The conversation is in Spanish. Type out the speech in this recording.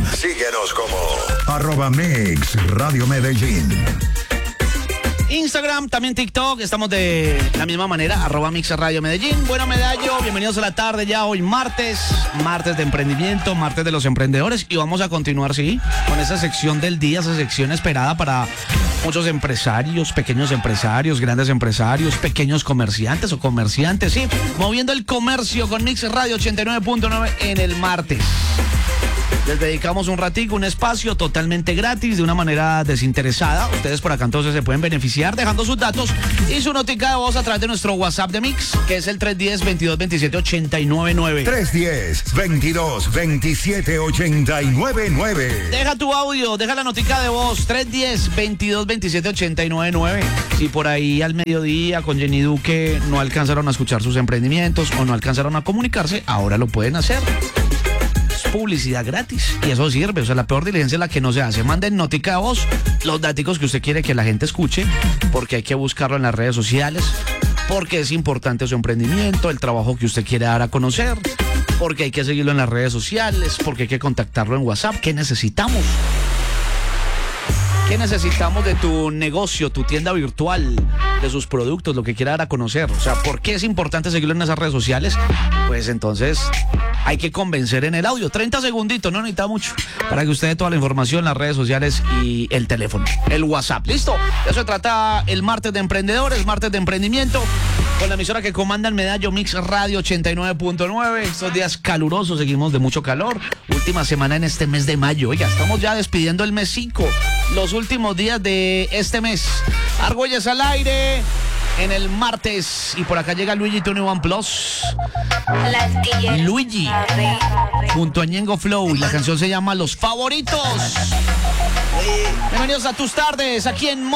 Síguenos como @Mix Radio Medellín. Instagram, también TikTok, estamos de la misma manera, @Mix Radio Medellín. Bueno, Medallo, bienvenidos a la tarde ya hoy martes de emprendimiento, martes de los emprendedores, y vamos a continuar, sí, con esa sección del día, esa sección esperada para muchos empresarios, pequeños empresarios, grandes empresarios, pequeños comerciantes o comerciantes, sí, moviendo el comercio con Mix Radio 89.9 en el martes. Les dedicamos un ratico, un espacio totalmente gratis, de una manera desinteresada. Ustedes por acá entonces se pueden beneficiar dejando sus datos y su notica de voz a través de nuestro WhatsApp de Mix, que es el 310-2227-899. 310-2227-899. Deja tu audio, deja la notica de voz, 310-2227-899. Si por ahí al mediodía con Jenny Duque no alcanzaron a escuchar sus emprendimientos o no alcanzaron a comunicarse, ahora lo pueden hacer. Publicidad gratis y eso sirve, o sea, la peor diligencia es la que no se hace. Manden notica de voz, los datos que usted quiere que la gente escuche, porque hay que buscarlo en las redes sociales, porque es importante su emprendimiento, el trabajo que usted quiere dar a conocer, porque hay que seguirlo en las redes sociales, porque hay que contactarlo en WhatsApp. ¿Qué necesitamos? ¿Qué necesitamos de tu negocio, tu tienda virtual, de sus productos, lo que quiera dar a conocer? O sea, ¿por qué es importante seguirlo en esas redes sociales? Pues entonces hay que convencer en el audio. 30 segunditos, no necesita mucho, para que usted dé toda la información, las redes sociales y el teléfono, el WhatsApp. ¿Listo? De eso se trata el martes de emprendedores, martes de emprendimiento, con la emisora que comanda el Medallo, Mix Radio 89.9. Estos días calurosos, seguimos de mucho calor. Última semana en este mes de mayo. Oiga, estamos ya despidiendo el mes 5. Los últimos días de este mes. Argüelles al aire en el martes. Y por acá llega Luigi Tony One Plus. Luigi junto a Ñengo Flow. Y la canción se llama Los Favoritos. Bienvenidos a tus tardes aquí en